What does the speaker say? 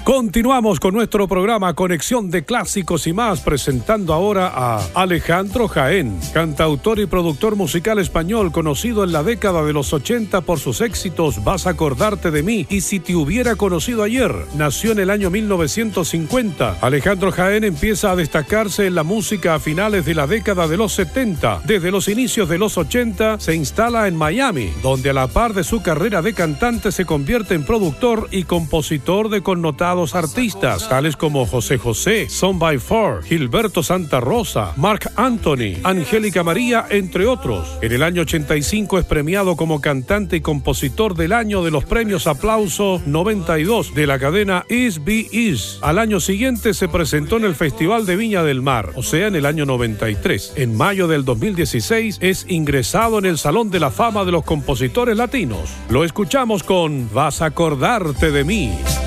Continuamos con nuestro programa Conexión de Clásicos y más, presentando ahora a Alejandro Jaén, cantautor y productor musical español conocido en la década de los 80 por sus éxitos Vas a acordarte de mí y Si te hubiera conocido ayer. Nació en el año 1950. Alejandro Jaén empieza a destacarse en la música a finales de la década de los 70. Desde los inicios de los 80 se instala en Miami, donde a la par de su carrera de cantante se convierte en productor y compositor de connotados artistas tales como José José, Son by Four, Gilberto Santa Rosa, Marc Anthony, Angélica María, entre otros. En el año 85 es premiado como cantante y compositor del año de los premios Aplauso 92 de la cadena Is Be Is. Al año siguiente se presentó en el Festival de Viña del Mar, o sea, en el año 93. En mayo del 2016 es ingresado en el Salón de la Fama de los Compositores Latinos. Lo escuchamos con Vas a acordarte de mí.